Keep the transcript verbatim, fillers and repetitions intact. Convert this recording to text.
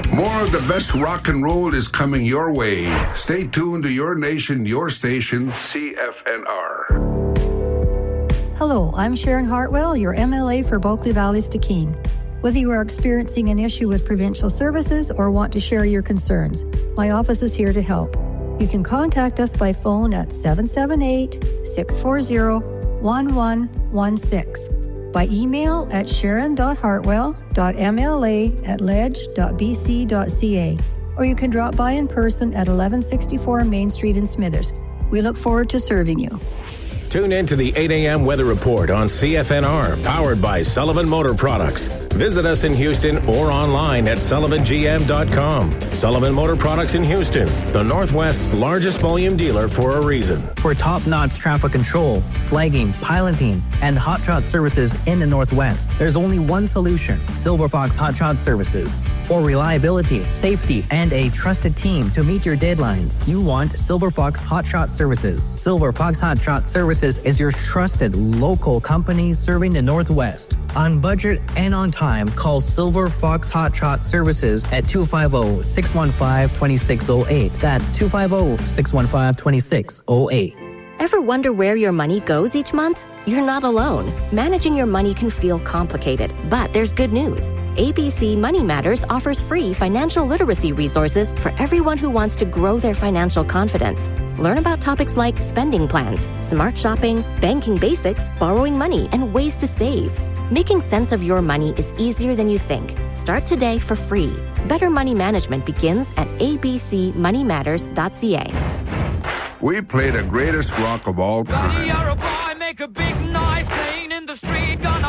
More of the best rock and roll is coming your way. Stay tuned to your nation, your station, C F N R. Hello, I'm Sharon Hartwell, your M L A for Bulkley Valley-Stikine. Whether you are experiencing an issue with provincial services or want to share your concerns, my office is here to help. You can contact us by phone at seven seven eight, six four zero, one one one six, by email at sharon dot hartwell dot m l a at ledge dot b c dot c a, or you can drop by in person at eleven sixty-four Main Street in Smithers. We look forward to serving you. Tune in to the eight a.m. Weather Report on C F N R, powered by Sullivan Motor Products. Visit us in Houston or online at sullivan g m dot com. Sullivan Motor Products in Houston, the Northwest's largest volume dealer for a reason. For top-notch traffic control, flagging, piloting, and hot shot services in the Northwest, there's only one solution: Silver Fox Hot Shot Services. For reliability, safety, and a trusted team to meet your deadlines, you want Silver Fox Hot Shot Services. Silver Fox Hot Shot Services is your trusted local company serving the Northwest. On budget and on time, call Silver Fox Hot Shot Services at two five zero, six one five, two six zero eight. That's two five zero, six one five, two six zero eight. Ever wonder where your money goes each month? You're not alone. Managing your money can feel complicated, but there's good news. A B C Money Matters offers free financial literacy resources for everyone who wants to grow their financial confidence. Learn about topics like spending plans, smart shopping, banking basics, borrowing money, and ways to save. Making sense of your money is easier than you think. Start today for free. Better money management begins at a b c money matters dot c a. We play the greatest rock of all time. You're a boy, make a big noise, playing in the street, gonna